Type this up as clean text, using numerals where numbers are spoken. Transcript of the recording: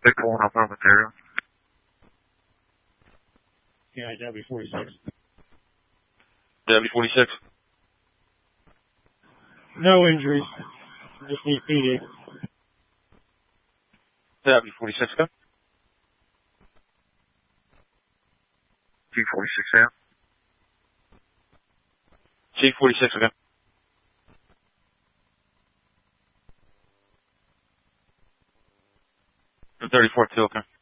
They pulling up on material. Yeah, W46. W46? No injuries. Just need PD. W46, go. G46 out. G46, okay. 34-2, okay.